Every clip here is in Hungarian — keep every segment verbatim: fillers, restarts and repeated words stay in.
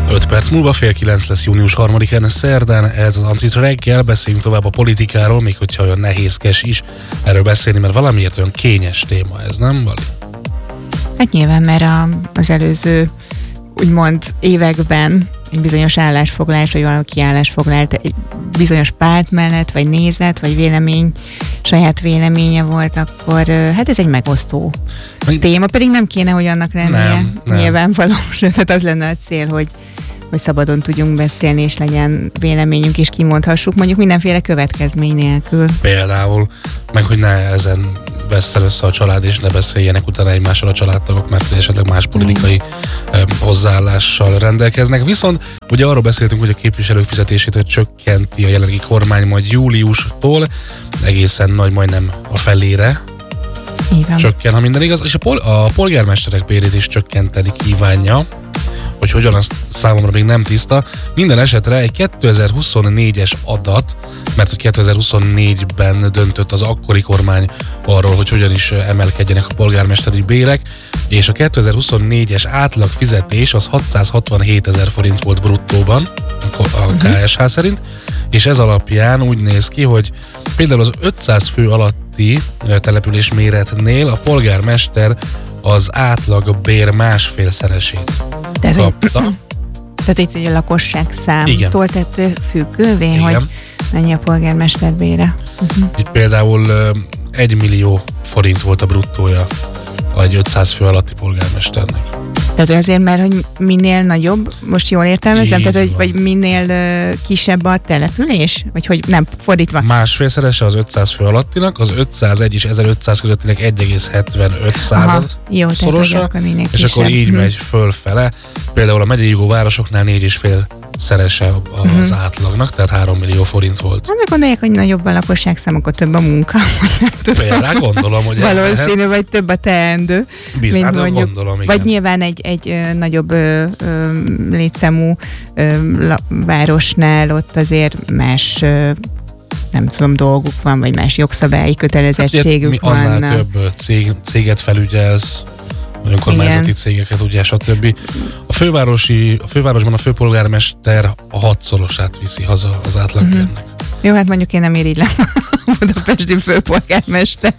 öt perc múlva fél kilenc lesz június harmadikán szerdán, ez az Antrit reggel, beszéljünk tovább a politikáról, még hogyha olyan nehézkes is erről beszélni, mert valamiért olyan kényes téma ez, nem Vali? Hát nyilván, mert a, az előző úgymond években egy bizonyos állásfoglalás, vagy valaki állásfoglalt egy bizonyos párt mellett, vagy nézet, vagy vélemény, saját véleménye volt, akkor hát ez egy megosztó Meg... téma, pedig nem kéne, hogy annak lennie nyilvánvaló, tehát az lenne a cél, hogy, hogy szabadon tudjunk beszélni, és legyen véleményünk, és kimondhassuk, mondjuk mindenféle következmény nélkül. Például, meg hogy ne ezen vesszel össze a család, és ne beszéljenek utána egymással a családtagok, mert esetleg más politikai eh, hozzáállással rendelkeznek. Viszont ugye arról beszéltünk, hogy a képviselők fizetését csökkenti a jelenlegi kormány majd júliustól, egészen nagy, majdnem a felére Igen. csökken, ha minden igaz, és a, pol- a polgármesterek bérét is csökkenteni kívánja, hogy hogyan, az számomra még nem tiszta. Minden esetre egy kétezer-huszonnégyes adat, mert kétezer-huszonnégyben döntött az akkori kormány arról, hogy hogyan is emelkedjenek a polgármesteri bérek, és a kétezer-huszonnégyes átlag fizetés az hatszázhatvanhétezer forint volt bruttóban, a ká es há szerint, és ez alapján úgy néz ki, hogy például az ötszáz fő alatti település méretnél a polgármester az átlag bér másfélszeresét kapta. Tehát itt egy a lakosság számtól tett függővé, Igen. hogy mennyi a polgármester bére. Uh-huh. Itt például egy millió forint volt a bruttója egy ötszáz fő alatti polgármesternek. Tehát azért, mert hogy minél nagyobb, most jól értelmezem, tehát hogy vagy minél uh, kisebb a település? Vagy hogy nem, fordítva? Másfélszerese az ötszáz fő alattinak, az ötszázegy és ezerötszáz közöttinek egy egész hetvenöt század jó, szorosa, akkor és kisebb. Akkor így hmm. megy fölfele. Például a megyei jogú városoknál négy és fél szerese az hmm. átlagnak, tehát három millió forint volt. Hát meg gondolják, hogy nagyobb a lakosságszám, akkor több a munka. Például gondolom, hogy ez valószínű, lehet. Vagy több a teendő. Biztos, hát gondolom, igen. Vagy nyilván egy, egy ö, nagyobb ö, ö, létszámú ö, la, városnál ott azért más ö, nem tudom, dolguk van, vagy más jogszabályi kötelezettségük hát, van. Annál több cég, céget felügyelsz, vagy önkormányzati cégeket, ugye, stb. A fővárosi, a fővárosban a főpolgármester a hatszorosát viszi haza az átlagbérnek. Uh-huh. Jó, hát mondjuk én nem irigylem a budapesti főpolgármester.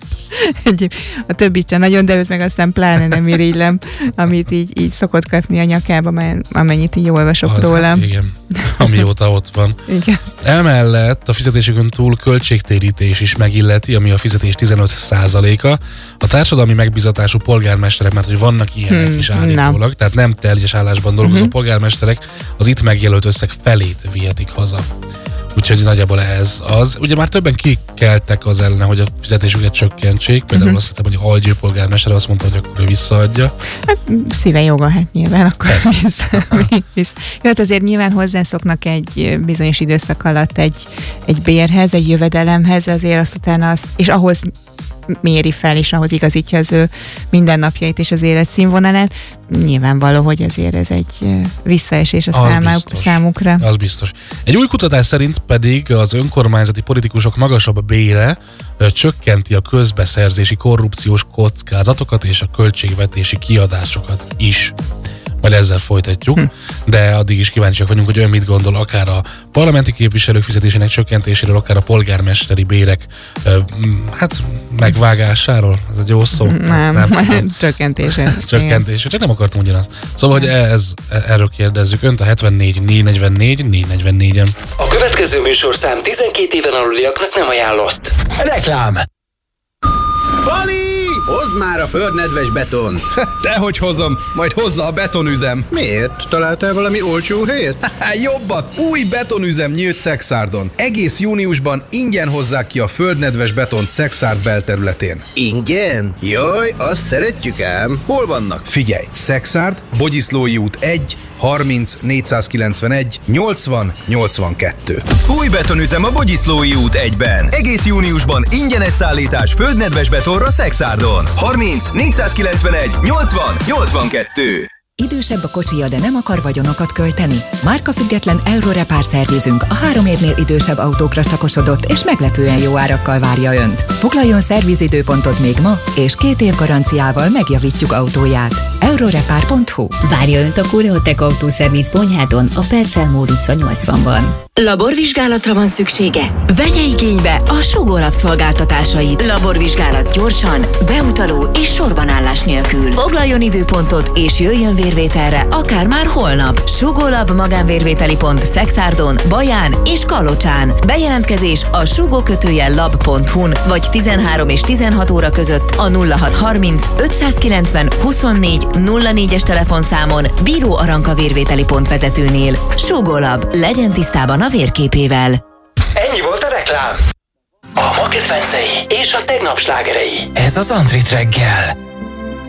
A többit sem nagyon, de őt meg aztán pláne nem irigylem, amit így, így szokott kapni a nyakába, amennyit így olvasok az, róla. Hát igen, amióta ott van. Igen. Emellett a fizetésükön túl költségtérítés is megilleti, ami a fizetés tizenöt százaléka. A társadalmi megbízatású polgármesterek, mert hogy vannak ilyenek hmm, is állítólag, na. Tehát nem teljes állásban dolgozó uh-huh. polgármesterek az itt megjelölt összeg felét vihetik haza. Úgyhogy nagyjából ez az. Ugye már többen kikeltek az ellene, hogy a fizetésüket csökkentsék. Például uh-huh. azt hiszem, hogy a Algyő polgármester azt mondta, hogy akkor ő visszaadja. Hát szíve joga, hát nyilván akkor vissza. vissza. Jó, hát azért nyilván hozzászoknak egy bizonyos időszak alatt egy, egy bérhez, egy jövedelemhez, azért azt utána azt, és ahhoz méri fel, és ahhoz igazítja az ő mindennapjait és az életszínvonalát. Nyilvánvaló, hogy azért ez egy visszaesés a számuk, számukra. Az biztos. Egy új kutatás szerint pedig az önkormányzati politikusok magasabb bére ö, csökkenti a közbeszerzési korrupciós kockázatokat és a költségvetési kiadásokat is. Majd ezzel folytatjuk, hm. de addig is kíváncsiak vagyunk, hogy ön mit gondol akár a parlamenti képviselők fizetésének csökkentéséről, akár a polgármesteri bérek ö, hát megvágásáról. Ez egy jó szó. Nem, nem. csökkentése. Csökkentése, csak nem akartam ugyanazt. Szóval, hogy ez, erről kérdezzük önt a hetvennégy négy negyvennégy négy negyvennégyen. A következő műsorszám tizenkét éven aluliaknak nem ajánlott. Reklám! Pali! Hozd már a földnedves beton! Dehogy hozom, majd hozza a betonüzem. Miért? Találtál valami olcsó helyet? Jobbat! Új betonüzem nyílt Szekszárdon. Egész júniusban ingyen hozzák ki a földnedves betont Szekszárd belterületén. Ingyen? Jaj, azt szeretjük ám. Hol vannak? Figyelj! Szekszárd, Bogyiszlói út egy, harminc négyszázkilencvenegy nyolcvan nyolcvankettő. Új betonüzem a Bogyiszlói út egyben. Egész júniusban ingyenes szállítás földnedves betonra Szekszárdon. harminc négyszázkilencvenegy nyolcvan nyolcvankettő. Idősebb a kocsija, de nem akar vagyonokat költeni? Márkafüggetlen Eurorepár szervizünk a három évnél idősebb autókra szakosodott és meglepően jó árakkal várja Önt. Foglaljon szervizidőpontot még ma, és két év garanciával megjavítjuk autóját. eurorepár pont hu. Várja Önt a Koreotech Autószerviz Bonyhádon, a Percelmór utca nyolcvanban. Laborvizsgálatra van szüksége? Vegye igénybe a Sugó Lab szolgáltatásait. Laborvizsgálat gyorsan, beutaló és sorbanállás nélkül. Foglaljon időpontot és jöjjön vérvételre, akár már holnap. Sugó Lab magánvérvételi pont Szekszárdon, Baján és Kalocsán. Bejelentkezés a sugó kötőjel lab pont hu-n vagy tizenhárom és tizenhat óra között a nulla hat harminc ötszázkilencven huszonnégy nulla négyes telefonszámon Bíró Aranka vérvételi pont vezetőnél. Sugó Lab, legyen tisztában a vérképével. Ennyi volt a reklám. A ma kedvencei és a tegnap slágerei. Ez az Antrit reggel.